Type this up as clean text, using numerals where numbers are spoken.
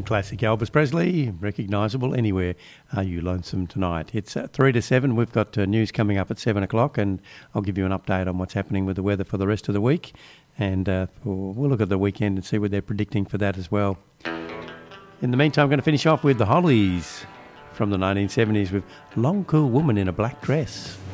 Classic Elvis Presley, recognisable anywhere. Are you lonesome tonight? It's 3 to 7. We've got news coming up at 7 o'clock, and I'll give you an update on what's happening with the weather for the rest of the week. And we'll look at the weekend and see what they're predicting for that as well. In the meantime, I'm going to finish off with the Hollies from the 1970s with Long Cool Woman in a Black Dress.